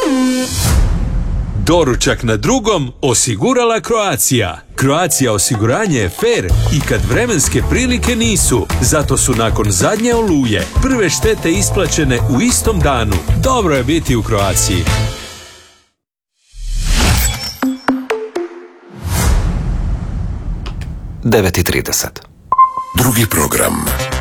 Doručak na drugom osigurala Croatia. Croatia osiguranje je fair i kad vremenske prilike nisu. Zato su nakon zadnje oluje prve štete isplaćene u istom danu. Dobro je biti u Croatiji. (9:30). Drugi program.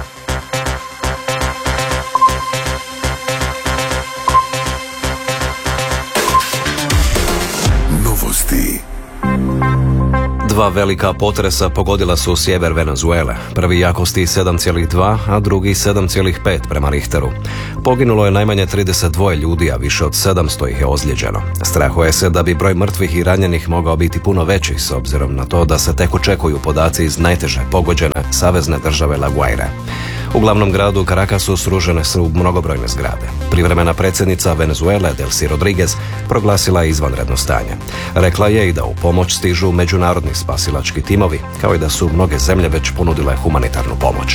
Novosti. Dva velika potresa pogodila su sjever Venezuele. Prvi jakosti 7,2, a drugi 7,5 prema Richteru. Poginulo je najmanje 32 ljudi, a više od 700 ih je ozlijeđeno. Strahuje se da bi broj mrtvih i ranjenih mogao biti puno veći, s obzirom na to da se tek očekuju podaci iz najteže pogođene savezne države La Guaire. U glavnom gradu Caracasu srušene su mnogobrojne zgrade. Privremena predsjednica Venezuele, Delcy Rodriguez, proglasila je izvanredno stanje. Rekla je i da u pomoć stižu međunarodni spasilački timovi, kao i da su mnoge zemlje već ponudile humanitarnu pomoć.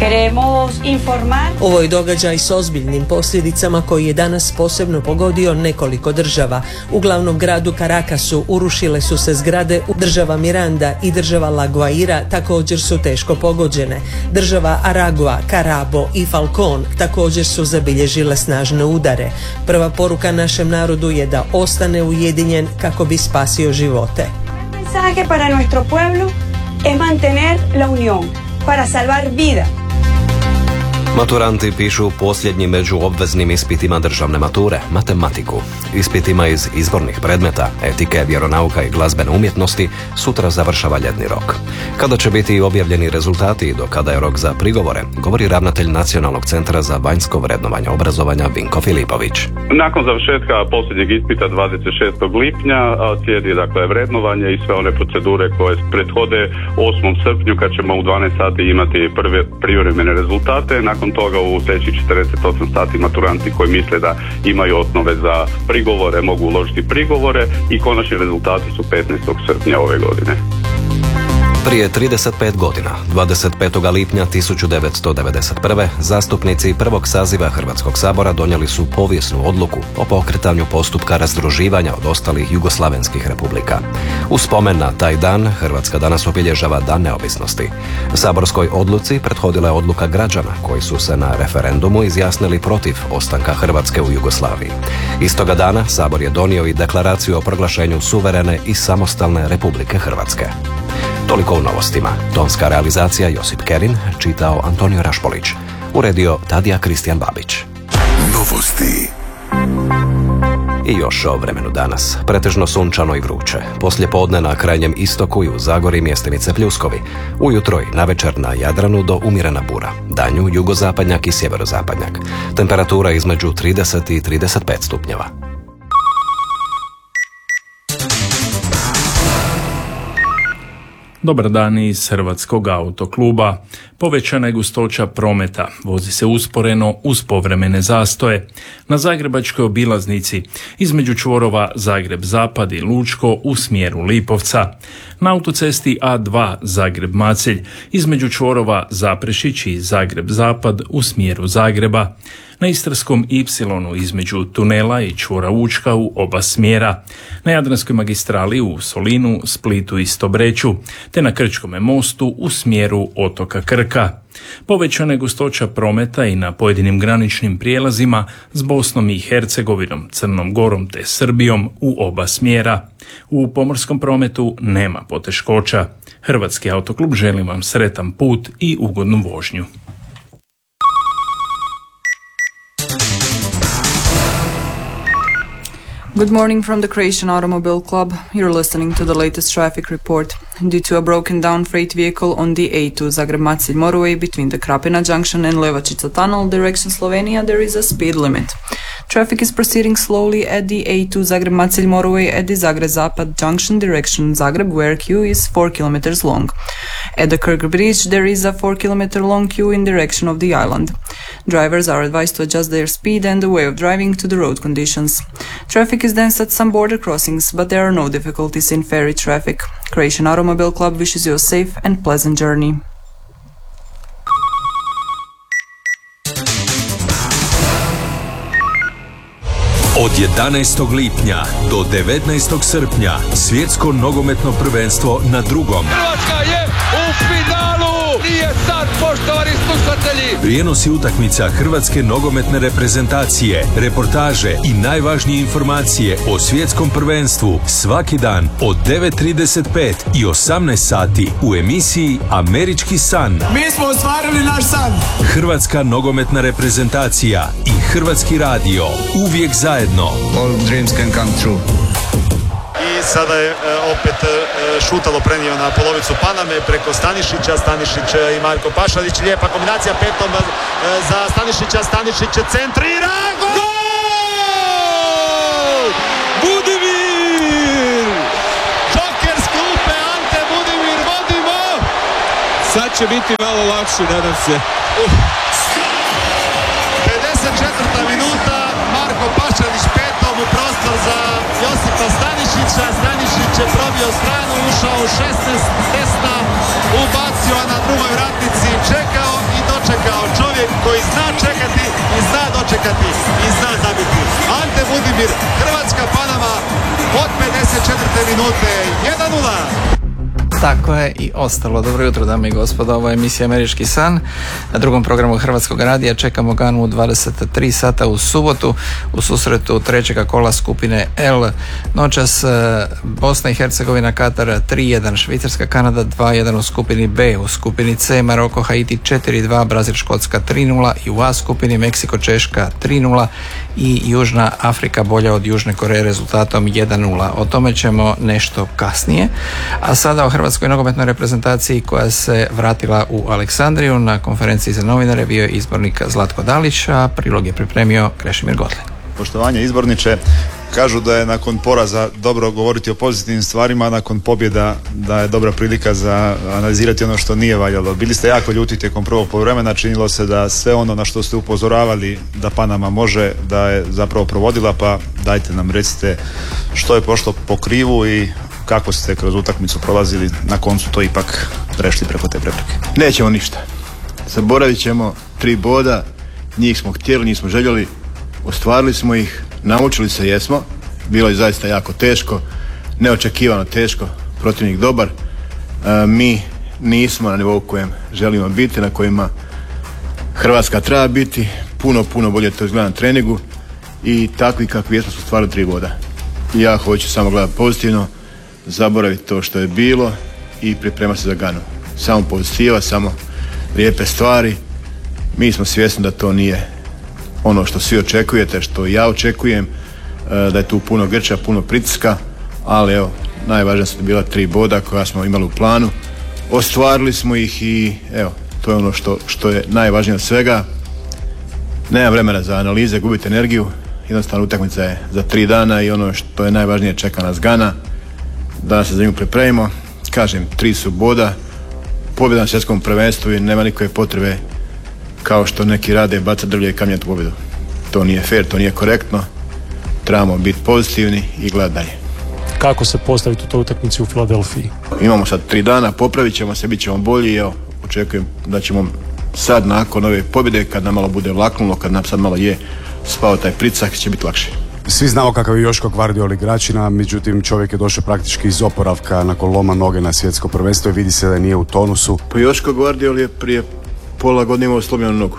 Ovo je događaj s ozbiljnim posljedicama koji je danas posebno pogodio nekoliko država. U glavnom gradu Caracasu urušile su se zgrade, država Miranda i država La Guaira također su teško pogođene. Država Aragua, Carabobo i Falcón također su zabilježile snažne udare. Prva poruka našem narodu je da ostane ujedinjen kako bi spasio živote. Mensaje para nuestro pueblo es mantener la unión para salvar vida. Maturanti pišu posljednji među obveznim ispitima državne mature, matematiku. Ispitima iz izbornih predmeta, etike, vjeronauka i glazbene umjetnosti sutra završava ljetni rok. Kada će biti objavljeni rezultati i do kada je rok za prigovore, govori ravnatelj Nacionalnog centra za vanjsko vrednovanje obrazovanja Vinko Filipović. Nakon završetka posljednjeg ispita 26. lipnja slijedi vrednovanje i sve one procedure koje prethode 8. srpnju kad ćemo u 12 sati imati prve privremene rezultate. Nakon toga u sljedećih 48 sati maturanti koji misle da imaju osnove za prigovore mogu uložiti prigovore i konačni rezultati su 15. srpnja ove godine. Prije 35 godina, 25. lipnja 1991. zastupnici prvog saziva Hrvatskog sabora donijeli su povijesnu odluku o pokretanju postupka razdruživanja od ostalih jugoslavenskih republika. U spomen na taj dan, Hrvatska danas obilježava Dan neovisnosti. Saborskoj odluci prethodila je odluka građana koji su se na referendumu izjasnili protiv ostanka Hrvatske u Jugoslaviji. Istoga dana Sabor je donio i deklaraciju o proglašenju suverene i samostalne Republike Hrvatske. Toliko u novostima. Tonska realizacija Josip Kerin, čitao Antonio Rašpolić. Uredio Tadija Kristijan Babić. Novosti. I još o vremenu danas. Pretežno sunčano i vruće. Poslije podne na krajnjem istoku i u Zagori mjestimice pljuskovi. Ujutro i navečer na Jadranu do umjerena bura. Danju jugozapadnjak i sjeverozapadnjak. Temperatura između 30 i 35 stupnjeva. Dobar dan iz Hrvatskog autokluba. Povećana je gustoća prometa. Vozi se usporeno uz povremene zastoje. Na zagrebačkoj obilaznici između čvorova Zagreb-Zapad i Lučko u smjeru Lipovca. Na autocesti A2 Zagreb-Macelj između čvorova Zaprešić i Zagreb-Zapad u smjeru Zagreba. Na Istarskom Y između tunela i čvora Učka u oba smjera. Na Jadranskoj magistrali u Solinu, Splitu i Stobreću, te na Krčkome mostu u smjeru otoka Krka. Povećana je gustoća prometa i na pojedinim graničnim prijelazima s Bosnom i Hercegovinom, Crnom Gorom te Srbijom u oba smjera. U pomorskom prometu nema poteškoća. Hrvatski autoklub želi vam sretan put i ugodnu vožnju. Good morning from the Croatian Automobile Club. You're listening to the latest traffic report. Due to a broken down freight vehicle on the A2 Zagreb-Macelj motorway between the Krapina junction and Levačica tunnel direction Slovenia, there is a speed limit. Traffic is proceeding slowly at the A2 Zagreb-Macelj motorway at the Zagreb-Zapad junction direction Zagreb, where queue is 4 kilometers long. At the Krk bridge, there is a 4 kilometer long queue in direction of the island. Drivers are advised to adjust their speed and the way of driving to the road conditions. Traffic is dense at some border crossings, but there are no difficulties in ferry traffic. Croatian Automobile Club wishes you a safe and pleasant journey. Od 11. lipnja do 19. srpnja svjetsko nogometno prvenstvo na drugom. Hrvatska je u finalu! Nije sad, poštovani slušatelji! Prijenosi utakmica hrvatske nogometne reprezentacije, reportaže i najvažnije informacije o svjetskom prvenstvu svaki dan od 9:35 i 18 sati u emisiji Američki san. Mi smo ostvarili naš san! Hrvatska nogometna reprezentacija i Hrvatski radio. Uvijek zajedno. All dreams can come true. I sada je opet Šutalo prenio na polovicu Paname preko Stanišića. Stanišić i Marko Pašalić. Lijepa kombinacija petom za Stanišića. Stanišić centrira. Gol! Budimir! Joker s klupe Ante Budimir. Vodimo! Sad će biti malo lakše, nadam se. 54. minuta. Marko Pašalić petom u prostor za Josipa Stanišića. Stanišić je probio stranu, ušao u 16 desna, ubacio na drugoj vratnici, čekao i dočekao. Čovjek koji zna čekati i zna dočekati i zna zabiti. Ante Budimir, Hrvatska Panama od 54. minute 1:0. Tako je i ostalo. Dobro jutro, dame i gospodo, ovo je emisija Američki san. Na drugom programu Hrvatskog radija čekamo Ganu u 23 sata u subotu u susretu trećega kola skupine L. Noćas Bosna i Hercegovina, Katar 3:1, Švicarska, Kanada 2:1 u skupini B. U skupini C Maroko, Haiti 4:2, Brazil, Škotska 3:0 i u A skupini Meksiko, Češka 3:0 i Južna Afrika bolja od Južne Koreje rezultatom 1:0. O tome ćemo nešto kasnije. A sada o hrvatskoj nogometnoj reprezentaciji koja se vratila u Aleksandriju. Na konferenciji za novinare bio je izbornik Zlatko Dalić, a prilog je pripremio Krešimir Godlin. Poštovanje izborniče, kažu da je nakon poraza dobro govoriti o pozitivnim stvarima, a nakon pobjeda da je dobra prilika za analizirati ono što nije valjalo. Bili ste jako ljuti tijekom prvog poluvremena, činilo se da sve ono na što ste upozoravali da Panama može, da je zapravo provodila, pa dajte nam recite što je pošlo po krivu i kako ste kroz utakmicu prolazili, na koncu to ipak prešli preko te prepreke. Nećemo ništa. Zaboravit ćemo 3 boda, njih smo htjeli, nismo željeli, ostvarili smo ih, naučili se jesmo, bilo je zaista jako teško, neočekivano teško, protivnik dobar, mi nismo na nivou kojem želimo biti, na kojima Hrvatska treba biti, puno bolje to izgleda na treningu i takvi kakvi jesmo su stvarili 3 boda. Ja hoću samo gledati pozitivno, zaboraviti to što je bilo i pripremati se za Ganu. Samo pozitiva, samo lijepe stvari. Mi smo svjesni da to nije ono što svi očekujete, što ja očekujem, da je tu puno grča, puno pritiska, ali evo, najvažnije su bila 3 boda koja smo imali u planu. Ostvarili smo ih i evo, to je ono što je najvažnije od svega. Nema vremena za analize, gubite energiju, jednostavno utakmica je za 3 dana i ono što je najvažnije čeka nas Gana. Danas se za nju pripremimo. Kažem, 3 su boda, pobjeda na svjetskom prvenstvu i nema nikakve potrebe kao što neki rade baca drvlje i kamnjati pobjedu. To nije fair, to nije korektno. Trebamo biti pozitivni i gledati dalje. Kako se postaviti u toj utakmici u Filadelfiji? Imamo sad 3 dana, popravit ćemo se, bit ćemo bolji. Evo, očekujem da ćemo sad nakon ove pobjede, kad nam malo bude vlaknulo, kad nam sad malo je spao taj pritisak, će biti lakše. Svi znamo kakav je Joško Gvardiol igračina, međutim čovjek je došao praktički iz oporavka nakon loma noge na svjetsko prvenstvo i vidi se da nije u tonusu. Pa Joško Gvardiol je prije pola godine imao slomljenu nogu.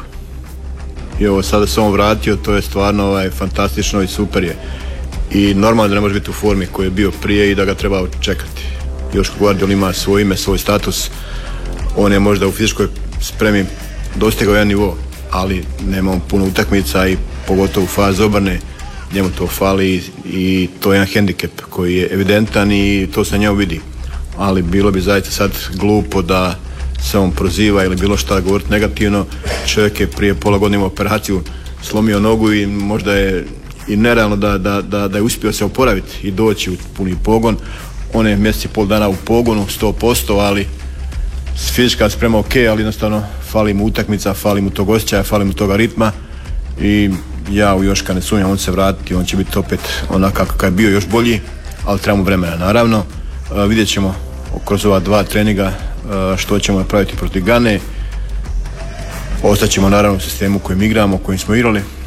I ovo sada se on vratio, to je stvarno fantastično i super je. I normalno da ne može biti u formi koji je bio prije i da ga treba čekati. Joško Gvardiol ima svoje ime, svoj status. On je možda u fizičkoj spremi dostigao jedan nivo, ali nema on puno utakmica i pogotovo u fazi obrane. Njemu to fali i to je jedan hendikep koji je evidentan i to se njemu vidi. Ali bilo bi zaista sad glupo da se on proziva ili bilo šta govoriti negativno. Čovjek je prije pola godine imao operaciju, slomio nogu i možda je i nerealno da je uspio se oporaviti i doći u puni pogon. On je mjesec i pol dana u pogonu, 100%, ali fizička sprema ok, ali jednostavno fali mu utakmica, fali mu tog osjećaja, fali mu toga ritma i ja u Joška ne sumnjam, on se vratiti, on će biti opet onakav kakav je bio, još bolji, ali trebamo vremena naravno. Vidjet ćemo kroz ova 2 treninga što ćemo napraviti protiv Gane. Ostaćemo naravno u sistemu kojim igramo, kojim smo igrali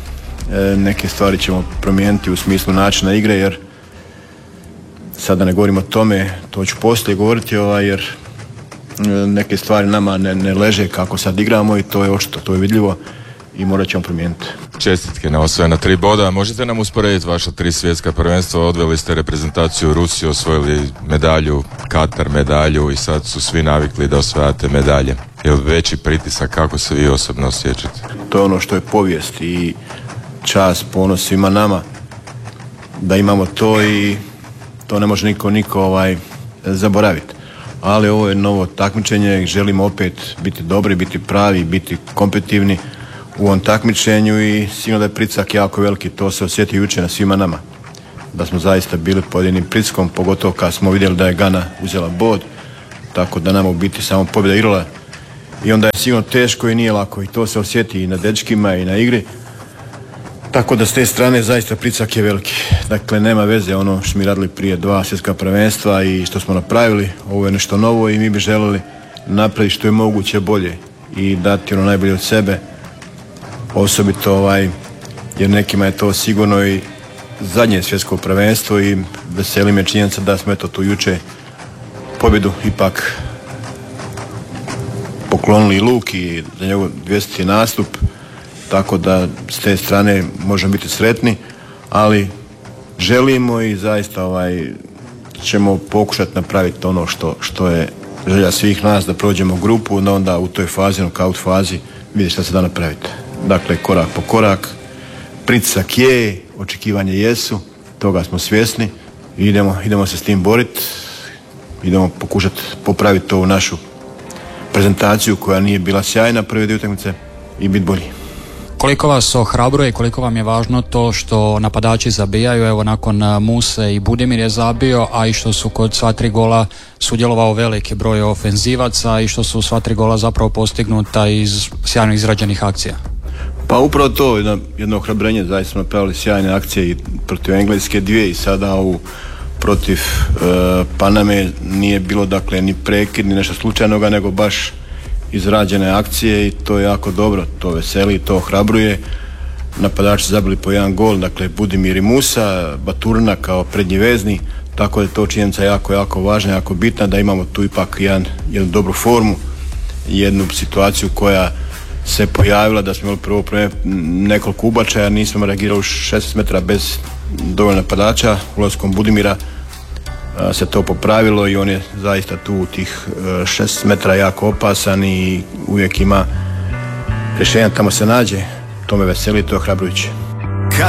neke stvari ćemo promijeniti u smislu načina igre, jer sada ne govorimo o tome, to ću poslije govoriti, jer neke stvari nama ne leže kako sad igramo i to je očito, to je vidljivo i morat ćemo promijeniti. Čestitke na osvojena 3 boda. Možete nam usporediti vaša 3 svjetska prvenstva? Odveli ste reprezentaciju Rusiju, osvojili medalju, Katar medalju i sad su svi navikli da osvajate medalje. Je li veći pritisak, kako se vi osobno osjećate? To je ono što je povijest i čast, ponos svima nama da imamo to i to ne može niko zaboraviti. Ali ovo je novo takmičenje, želimo opet biti dobri, biti pravi, biti kompetitivni u ovom takmičenju i sigurno da je pritisak jako veliki, to se osjeti jučer na svima nama. Da smo zaista bili pod jednim pritiskom, pogotovo kad smo vidjeli da je Gana uzela bod, tako da nama u biti samo pobjeda igrala i onda je sigurno teško i nije lako i to se osjeti i na dečkima i na igri. Tako da s te strane zaista pritisak je veliki. Dakle, nema veze ono što mi radili prije 2 svjetska prvenstva i što smo napravili. Ovo je nešto novo i mi bi željeli napraviti što je moguće bolje i dati ono najbolje od sebe. Osobito jer nekima je to sigurno i zadnje svjetsko prvenstvo i veseli me činjenica da smo tu juče pobjedu ipak poklonili Luki i za njegov 200. nastup. Tako da s te strane možemo biti sretni, ali želimo i zaista ćemo pokušati napraviti ono što je želja svih nas, da prođemo grupu, da onda u toj fazi, knockout fazi, vidjeti šta se da napraviti. Dakle, korak po korak, pritisak je, očekivanje jesu, toga smo svjesni i idemo se s tim boriti, idemo pokušati popraviti ovu našu prezentaciju koja nije bila sjajna prve 2 utakmice i biti bolji. Koliko vas ohrabruje i koliko vam je važno to što napadači zabijaju, evo nakon Muse i Budimir je zabio, a i što su kod sva 3 gola sudjelovao veliki broj ofenzivaca i što su sva 3 gola zapravo postignuta iz sjajno izrađenih akcija? Pa upravo to, jedno ohrabrenje, zaista smo napravili sjajne akcije i protiv Engleske 2 i sada ovu protiv Paname nije bilo dakle ni prekid ni nešto slučajnoga, nego baš izrađene akcije i to je jako dobro, to veseli, to ohrabruje. Napadači su zabili po 1 gol, dakle Budimir i Musa, Baturina kao prednji vezni, tako da je to činjenica jako važna, jako bitna da imamo tu ipak jednu dobru formu, jednu situaciju koja se pojavila da smo imali prvo nekoliko ubačaja, nismo reagirali u 16 metara bez dovoljno napadača, ulaskom Budimira se to popravilo i on je zaista tu u tih 6 metara jako opasan i uvijek ima rješenja, tamo se nađe, to me veseli, to je ohrabrujuće.